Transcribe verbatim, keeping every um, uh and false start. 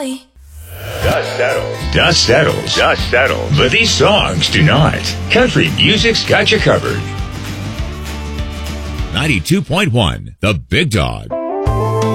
Molly. Dust settles. Dust settles. Dust settles. But these songs do not. Country music's got you covered. ninety-two point one, The Big Dog.